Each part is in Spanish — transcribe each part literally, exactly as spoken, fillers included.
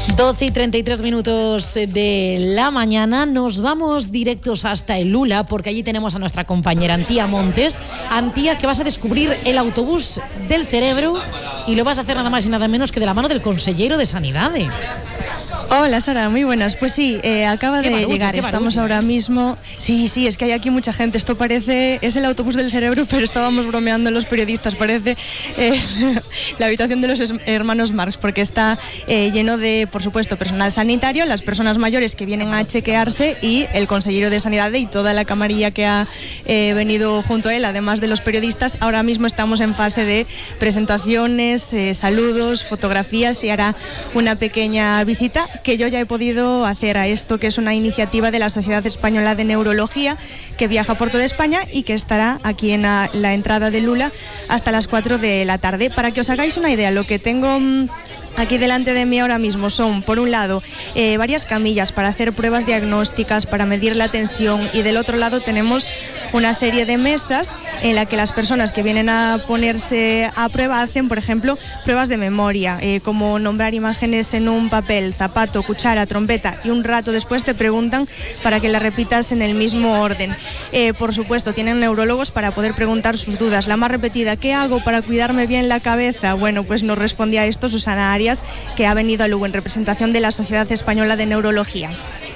doce y treinta y tres minutos de la mañana. Nos vamos directos hasta el Lula, porque allí tenemos a nuestra compañera Antía Montes. Antía, que vas a descubrir el autobús del cerebro y lo vas a hacer nada más y nada menos que de la mano del consellero de Sanidade. Hola Sara, muy buenas. Pues sí, eh, acaba qué de barullo, llegar, estamos ahora mismo. Sí, sí, es que hay aquí mucha gente. Esto parece, es el autobús del cerebro, pero estábamos bromeando los periodistas. Parece eh, la habitación de los hermanos Marx, porque está eh, lleno de, por supuesto, personal sanitario, las personas mayores que vienen a chequearse y el consejero de Sanidad y toda la camarilla que ha eh, venido junto a él, además de los periodistas. Ahora mismo estamos en fase de presentaciones, eh, saludos, fotografías y hará una pequeña visita que yo ya he podido hacer a esto, que es una iniciativa de la Sociedad Española de Neurología, que viaja por toda España y que estará aquí en la, la entrada de Lula hasta las cuatro de la tarde. Para que os hagáis una idea, lo que tengo mmm, aquí delante de mí ahora mismo son, por un lado, eh, varias camillas para hacer pruebas diagnósticas, para medir la tensión, y del otro lado tenemos una serie de mesas en la que las personas que vienen a ponerse a prueba hacen, por ejemplo, pruebas de memoria, eh, como nombrar imágenes en un papel, zapato, cuchara, trompeta, y un rato después te preguntan para que la repitas en el mismo orden. Eh, por supuesto, tienen neurólogos para poder preguntar sus dudas. La más repetida, ¿qué hago para cuidarme bien la cabeza? Bueno, pues nos respondía a esto Susana Arias, que ha venido a Lugo en representación de la Sociedad Española de Neurología.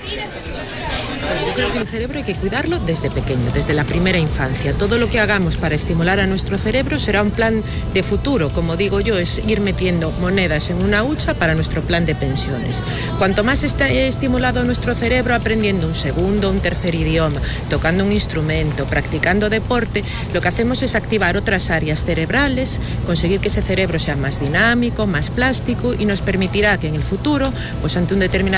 Yo creo que el cerebro hay que cuidarlo desde pequeño, desde la primera infancia. Todo lo que hagamos para estimular a nuestro cerebro será un plan de futuro. Como digo yo, es ir metiendo monedas en una hucha para nuestro plan de pensiones. Cuanto más esté estimulado nuestro cerebro aprendiendo un segundo, un tercer idioma, tocando un instrumento, practicando deporte, lo que hacemos es activar otras áreas cerebrales, conseguir que ese cerebro sea más dinámico, más plástico, y nos permitirá que en el futuro, pues ante un determinado